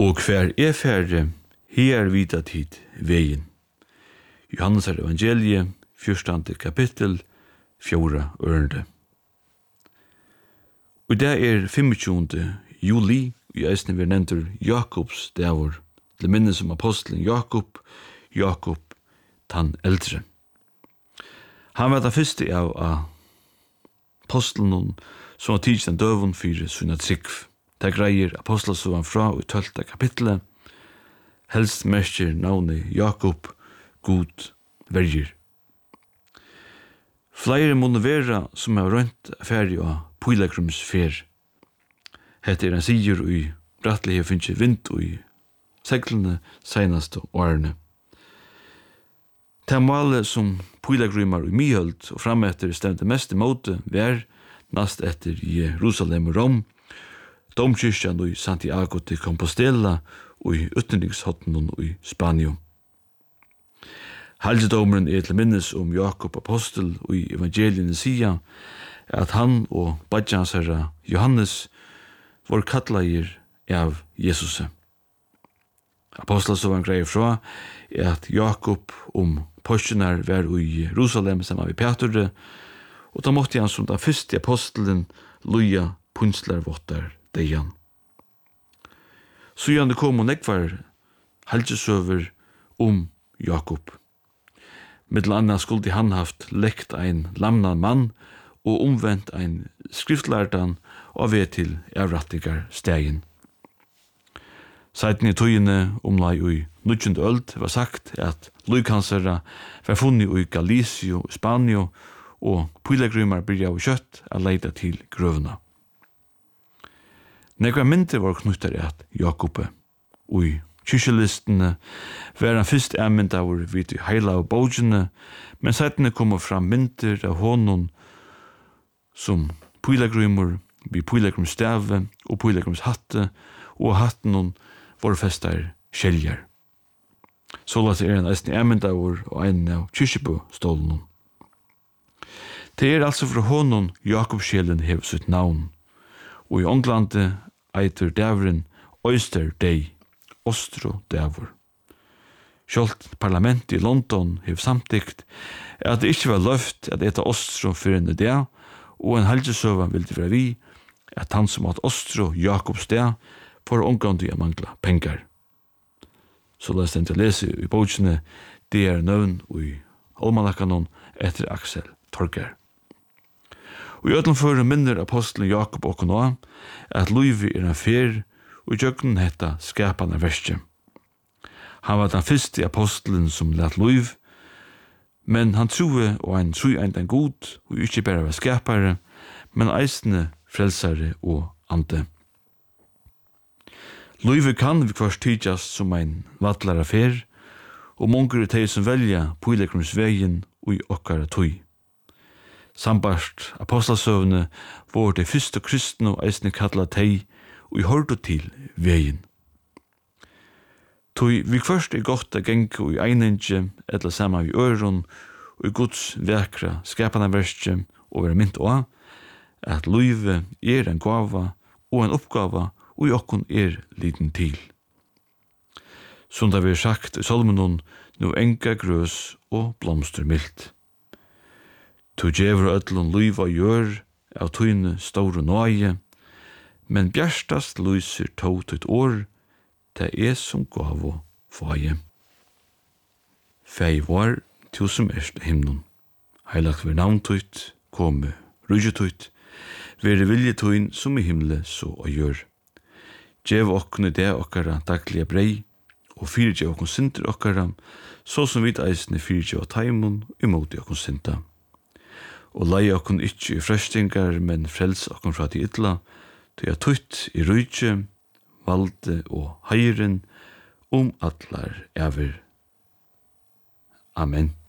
Og hver færre, her vita tid veien. Johannes evangeliet, 14. kapittel, 4. ørende. Og det 25. juli, i eisne vi nevnter Jakobs davor, til minnes om apostelen Jakob, tann eldre. Han var det første av apostelen som har tidsi den døvun fyrir sunna trikv. Det greier apostelsøvan fra i 12. kapittelet, helst merker navnet Jakob, god verger. Flere må vera som har rønt affæri av Pilagrums fer. Hette en sier i brattlige finnje vind i seglene senaste årene. Det malet som Pilagrumar i Myhøld og frametter stemte mest i måte var nast etter Jerusalem og Rom, domkyrkjan i Santiago de Compostela og i utenrikshotten i Spanien. Halsedomeren til minnes om Jakob apostel og i evangeliene sier at han og badjansherra Johannes var kattleier av Jesus. Apostelen som han greier fra at Jakob påskjønner var i Jerusalem sammen med Petre, og da måtte han som den første apostelen loja punslervottar deian. Så gjerne kom og nekvar halsesøver Jakob. Mittel anna skulle han haft lekt ein lamnan mann og omvendt ein skriftlærdan og ved til avrattingar stegen. Seiten i tøyene omlai ui 19. øld var sagt at lykansara var funnet i Galicio, Spanio, og Pilagrumar byrja av kjøtt a leida til grøvna. Nekva myndir var knuttar at Jakobe, og i kyrkjelistene var han fyrst emynd av vid i heila av bógene, men seitene kom fram myndir av honom som Pilagrumar, vid Pilagrums stave og Pilagrums hatte, og hatten var festar skjeljar. Sålas en eisne emynd av og ein av kyrkjebostålen. Det altså fra honom Jakobskjelen hev sitt navn, og i Ånglande eiter davren Oyster Day, Ostro davor. Sjølt parlamentet i London hev samtikt at det ikke var løft at eta Ostro fyrir enn det, og en halsesøvan vildi vera vi at han som hatt Ostro Jakobs dag for omgående å mangla pengar. Så la oss til lese i bókene det nøvn og i Almanakanon etter Axel Torger. Og i ødelen minner apostelen Jakob og nå at Luivi en fer og jøkken hetta skapande verste. Han var den første apostelen som lett Luiv, men han troe og han tro en god og ikke bare var skapare, men eisne frelsare og ante. Luivi kan vi kvart tidjast som ein vattlar affær, og monger teg som velja Pilagrumsvegen og i okkara tøy. Sambart apostelsøvne var det første kristne og eisne kalla teg og i hørte til vegen. Tøy vi kvart godt a genge og i eininge, etla sama vi øron, og i Guds vekra skapande verste, og vera mynt også, at Luive en gava og en oppgava, og i okkon liten til. Som det vi sagt i Salmenon, nu enga grøs og blomster mildt. Tu djevur öllun luiva gjør av tøyne store nøye, men bjerstast lyser tåtut år, det som gav og faje. Fei var til som himnon. Heilagt vi navntøyt, komme rydgetøyt, vere viljetøyn som i himle så og gjør. Djev okkne det okkara daglige brei, og fyrirgjev okkon sinter okkara, så som vid eisne fyrirgjev av taimon imot okkon sinta. Og leie okkon ikkje i frøstingar, men frels okkon fra de ytla, til jeg tøyt i rydje, valde og heiren, atlar ever. Amen.